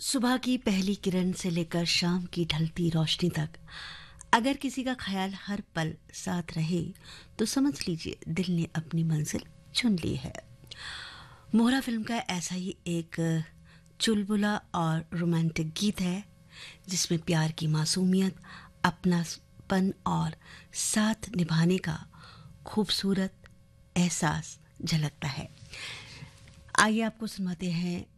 सुबह की पहली किरण से लेकर शाम की ढलती रोशनी तक अगर किसी का ख्याल हर पल साथ रहे तो समझ लीजिए दिल ने अपनी मंजिल चुन ली है। मोहरा फिल्म का ऐसा ही एक चुलबुला और रोमांटिक गीत है जिसमें प्यार की मासूमियत, अपनापन और साथ निभाने का खूबसूरत एहसास झलकता है। आइए आपको सुनाते हैं